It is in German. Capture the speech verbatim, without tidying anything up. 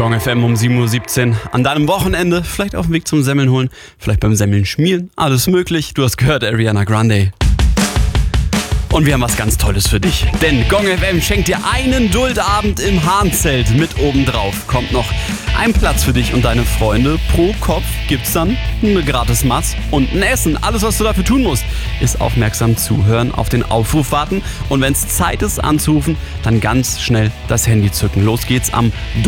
Gong F M um sieben Uhr siebzehn. An deinem Wochenende, vielleicht auf dem Weg zum Semmeln holen, vielleicht beim Semmeln schmieren, alles möglich. Du hast gehört, Ariana Grande. Und wir haben was ganz Tolles für dich. Denn Gong F M schenkt dir einen Dultabend im Hahnzelt mit obendrauf. Kommt noch ein Platz für dich und deine Freunde. Pro Kopf gibt's dann eine gratis Matz und ein Essen. Alles, was du dafür tun musst, ist aufmerksam zuhören, auf den Aufruf warten. Und wenn es Zeit ist anzurufen, dann ganz schnell das Handy zücken. Los geht's am